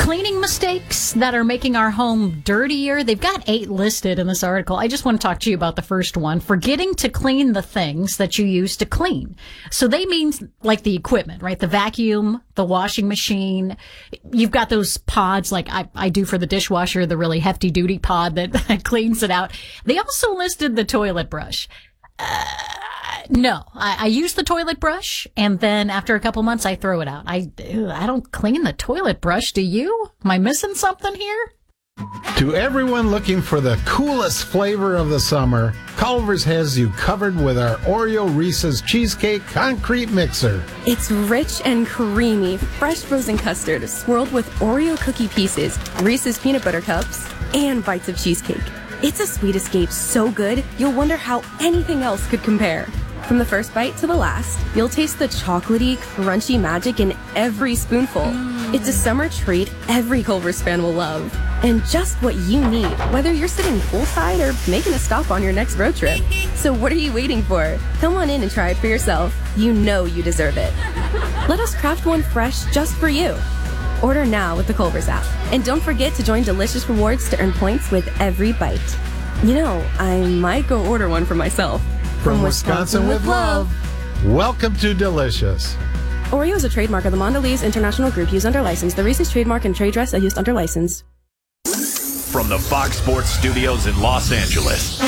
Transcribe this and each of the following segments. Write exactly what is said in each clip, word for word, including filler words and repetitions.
cleaning mistakes that are making our home dirtier. They've got eight listed in this article. I just want to talk to you about the first one. Forgetting to clean the things that you use to clean. So they mean like the equipment, right? The vacuum, the washing machine. You've got those pods like I, I do for the dishwasher, the really hefty duty pod that, that cleans it out. They also listed the toilet brush. Uh, no, I, I use the toilet brush, and then after a couple months, I throw it out. I, I don't clean the toilet brush. Do you? Am I missing something here? To everyone looking for the coolest flavor of the summer, Culver's has you covered with our Oreo Reese's Cheesecake Concrete Mixer. It's rich and creamy, fresh frozen custard swirled with Oreo cookie pieces, Reese's peanut butter cups, and bites of cheesecake. It's a sweet escape so good, you'll wonder how anything else could compare. From the first bite to the last, you'll taste the chocolatey, crunchy magic in every spoonful. Mm. It's a summer treat every Culver's fan will love. And just what you need, whether you're sitting poolside or making a stop on your next road trip. So what are you waiting for? Come on in and try it for yourself. You know you deserve it. Let us craft one fresh just for you. Order now with the Culver's app. And don't forget to join Delicious Rewards to earn points with every bite. You know, I might go order one for myself. From, From Wisconsin, Wisconsin with love. Welcome to Delicious. Oreo is a trademark of the Mondelez International Group used under license. The Reese's trademark and trade dress are used under license. From the Fox Sports Studios in Los Angeles,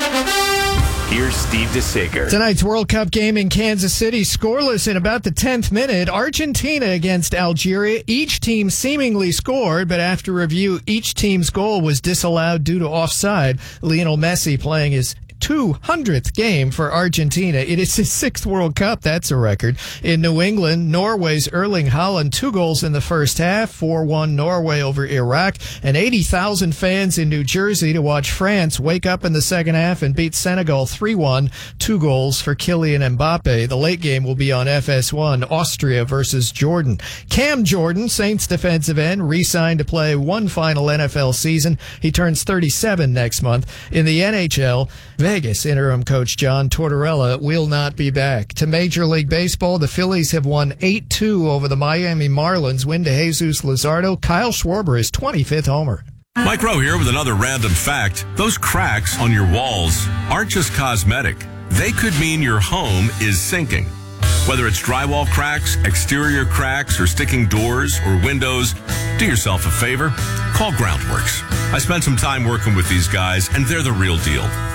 here's Steve DeSager. Tonight's World Cup game in Kansas City, scoreless in about the tenth minute. Argentina against Algeria. Each team seemingly scored, but after review, each team's goal was disallowed due to offside. Lionel Messi playing his two hundredth game for Argentina. It is his sixth World Cup. That's a record. In New England, Norway's Erling Haaland, two goals in the first half, four one Norway over Iraq, and eighty thousand fans in New Jersey to watch France wake up in the second half and beat Senegal three one, two goals for Kylian Mbappe. The late game will be on F S one, Austria versus Jordan. Cam Jordan, Saints defensive end, re-signed to play one final N F L season. He turns thirty-seven next month. In the N H L, Vegas interim coach John Tortorella will not be back. To Major League Baseball, the Phillies have won eight two over the Miami Marlins. Win to Jesus Luzardo. Kyle Schwarber is twenty-fifth homer. Mike Rowe here with another random fact. Those cracks on your walls aren't just cosmetic. They could mean your home is sinking. Whether it's drywall cracks, exterior cracks, or sticking doors or windows, do yourself a favor. Call Groundworks. I spent some time working with these guys, and they're the real deal.